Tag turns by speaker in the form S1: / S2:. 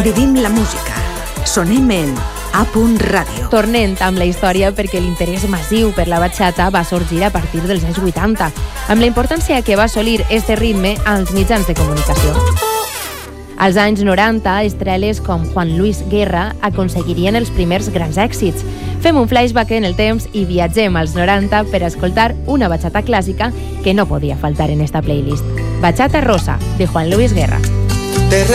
S1: Vivim la música. Sonem en A.Radio.
S2: Tornem amb la història perquè l'interès massiu per la bachata va sorgir a partir dels anys 80, amb la importància que va assolir este ritme als mitjans de comunicació. Als anys 90, estreles com Juan Luis Guerra aconseguirien els primers grans èxits. Fem un flashback en el temps i viatgem als 90 per escoltar una bachata clàssica que no podia faltar en esta playlist. Bachata Rosa, de Juan Luis Guerra.